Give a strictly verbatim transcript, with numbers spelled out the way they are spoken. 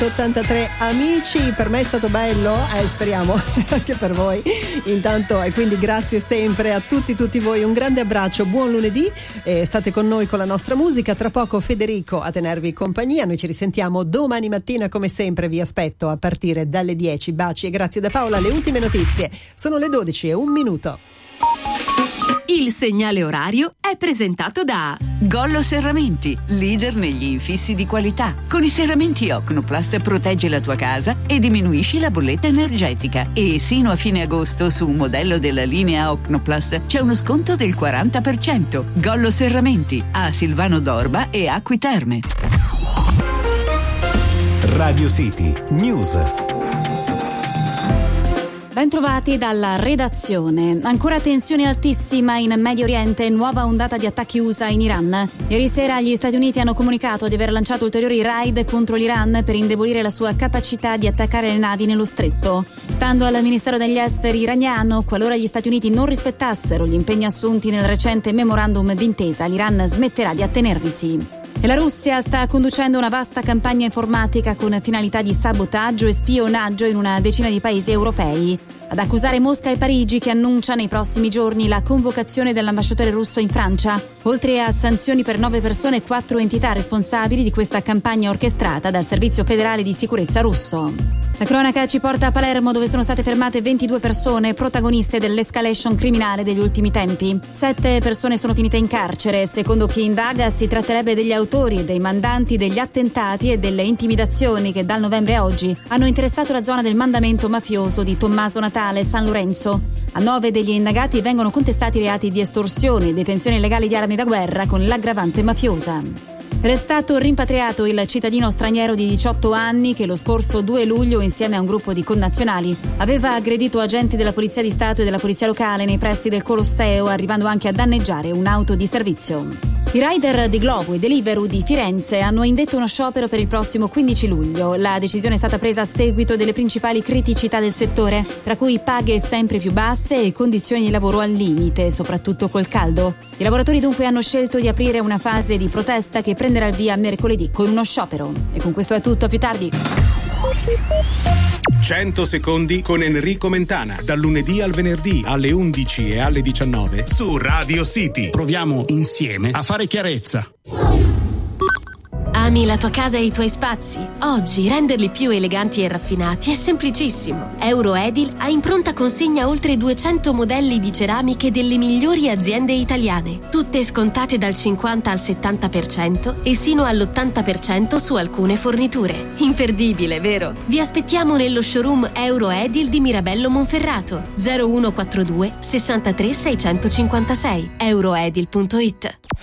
ottantatré amici, per me è stato bello, eh, speriamo anche per voi. Intanto, e quindi grazie sempre a tutti tutti voi, un grande abbraccio, buon lunedì, eh, state con noi con la nostra musica, tra poco Federico a tenervi compagnia, noi ci risentiamo domani mattina come sempre, vi aspetto a partire dalle dieci. Baci e grazie da Paola. Le ultime notizie sono le dodici e un minuto. Il segnale orario è presentato da Gollo Serramenti, leader negli infissi di qualità. Con i serramenti Ocnoplast proteggi la tua casa e diminuisci la bolletta energetica. E sino a fine agosto su un modello della linea Ocnoplast c'è uno sconto del quaranta per cento. Gollo Serramenti a Silvano d'Orba e Acqui Terme. Radio City News. Bentrovati dalla redazione. Ancora tensione altissima in Medio Oriente, nuova ondata di attacchi U S A in Iran. Ieri sera gli Stati Uniti hanno comunicato di aver lanciato ulteriori raid contro l'Iran per indebolire la sua capacità di attaccare le navi nello stretto. Stando al Ministero degli Esteri iraniano, qualora gli Stati Uniti non rispettassero gli impegni assunti nel recente memorandum d'intesa, l'Iran smetterà di attenervisi. E la Russia sta conducendo una vasta campagna informatica con finalità di sabotaggio e spionaggio in una decina di paesi europei. Ad accusare Mosca e Parigi, che annuncia nei prossimi giorni la convocazione dell'ambasciatore russo in Francia, oltre a sanzioni per nove persone e quattro entità responsabili di questa campagna orchestrata dal Servizio Federale di Sicurezza russo. La cronaca ci porta a Palermo, dove sono state fermate ventidue persone protagoniste dell'escalation criminale degli ultimi tempi. Sette persone sono finite in carcere. Secondo chi indaga si tratterebbe degli autori e dei mandanti degli attentati e delle intimidazioni che dal novembre a oggi hanno interessato la zona del mandamento mafioso di Tommaso Natale e San Lorenzo. A nove degli indagati vengono contestati reati di estorsione e detenzione illegale di armi da guerra con l'aggravante mafiosa. Restato rimpatriato il cittadino straniero di diciotto anni che lo scorso due luglio, insieme a un gruppo di connazionali, aveva aggredito agenti della Polizia di Stato e della Polizia Locale nei pressi del Colosseo, arrivando anche a danneggiare un'auto di servizio. I rider di Glovo e Deliveroo di Firenze hanno indetto uno sciopero per il prossimo quindici luglio. La decisione è stata presa a seguito delle principali criticità del settore, tra cui paghe sempre più basse e condizioni di lavoro al limite, soprattutto col caldo. I lavoratori dunque hanno scelto di aprire una fase di protesta che prenderà il via mercoledì con uno sciopero. E con questo è tutto, a più tardi. cento secondi con Enrico Mentana, dal lunedì al venerdì alle undici e alle diciannove su Radio City. Proviamo insieme a fare chiarezza. Ami la tua casa e i tuoi spazi? Oggi renderli più eleganti e raffinati è semplicissimo. Euroedil ha in pronta consegna oltre duecento modelli di ceramiche delle migliori aziende italiane, tutte scontate dal cinquanta al settanta per cento e sino all'ottanta per cento su alcune forniture. Imperdibile, vero? Vi aspettiamo nello showroom Euroedil di Mirabello Monferrato, zero uno quattro due sessantatré seicentocinquantasei, euroedil punto it.